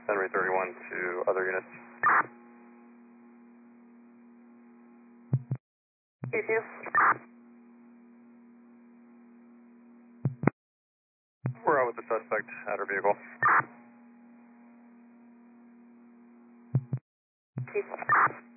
Henry 31 to other units. Q2. We're out with the suspect at our vehicle. Q2.